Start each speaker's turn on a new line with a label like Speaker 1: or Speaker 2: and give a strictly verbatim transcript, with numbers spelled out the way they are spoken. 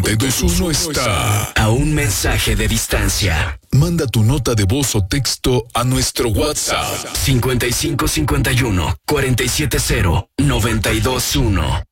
Speaker 1: noventa y dos punto uno está
Speaker 2: a un mensaje de distancia.
Speaker 1: Manda tu nota de voz o texto a nuestro WhatsApp
Speaker 2: cincuenta y cinco cincuenta y uno cuarenta y siete cero noventa y dos uno.